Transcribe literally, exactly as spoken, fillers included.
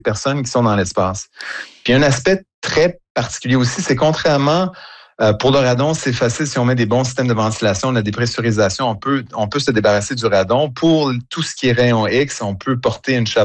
personnes qui sont dans l'espace. Puis un aspect très particulier aussi, c'est contrairement euh, pour le radon, c'est facile si on met des bons systèmes de ventilation, la dépressurisation, on peut, on peut se débarrasser du radon. Pour tout ce qui est rayon X, on peut porter une chape